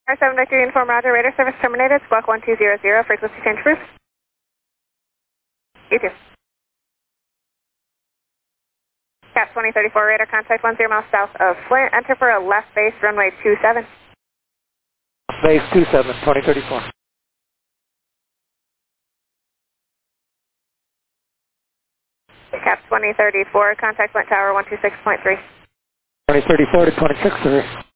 R7 Victor Uniform Roger, radar service terminated, squawk 1200, frequency change approved. You too. Cap 2034, radar contact 10 miles south of Flint, enter for a left base, runway 27. Base 27, 2034. Cap 2034, contact Flint Tower 126.3. 2034 to 26, sir.